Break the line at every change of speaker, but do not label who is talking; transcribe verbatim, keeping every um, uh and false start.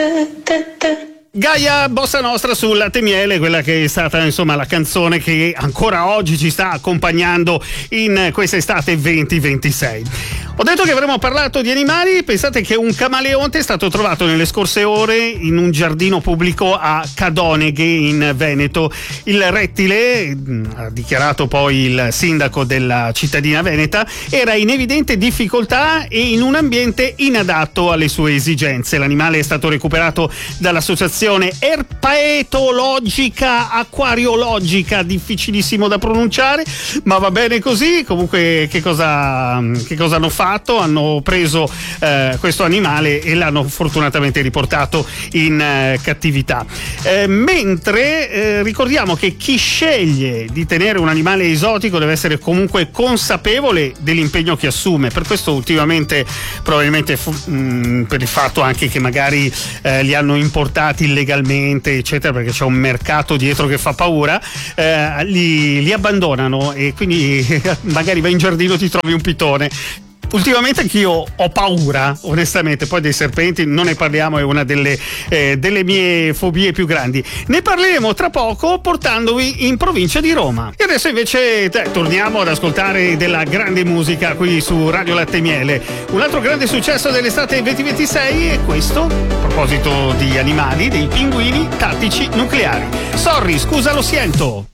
Gaia Bossa Nostra sul Latte Miele, quella che è stata insomma la canzone che ancora oggi ci sta accompagnando in quest'estate venti ventisei. Ho detto che avremmo parlato di animali. Pensate che un camaleonte è stato trovato nelle scorse ore in un giardino pubblico a Cadoneghe in Veneto. Il rettile, ha dichiarato poi il sindaco della cittadina veneta, era in evidente difficoltà e in un ambiente inadatto alle sue esigenze. L'animale è stato recuperato dall'associazione Erpaetologica Acquariologica, difficilissimo da pronunciare, ma va bene così. Comunque che cosa, che cosa hanno fatto? Hanno preso eh, questo animale e l'hanno fortunatamente riportato in eh, cattività. Eh, mentre eh, ricordiamo che chi sceglie di tenere un animale esotico deve essere comunque consapevole dell'impegno che assume. Per questo ultimamente, probabilmente fu, mh, per il fatto anche che magari eh, li hanno importati illegalmente, eccetera, perché c'è un mercato dietro che fa paura, eh, li, li abbandonano e quindi magari vai in giardino e ti trovi un pitone. Ultimamente anch'io ho paura, onestamente, poi dei serpenti non ne parliamo, è una delle, eh, delle mie fobie più grandi. Ne parleremo tra poco portandovi in provincia di Roma. E adesso invece eh, torniamo ad ascoltare della grande musica qui su Radio Latte Miele. Un altro grande successo dell'estate venti ventisei è questo, a proposito di animali, dei pinguini tattici nucleari. Sorry, scusa, lo siento.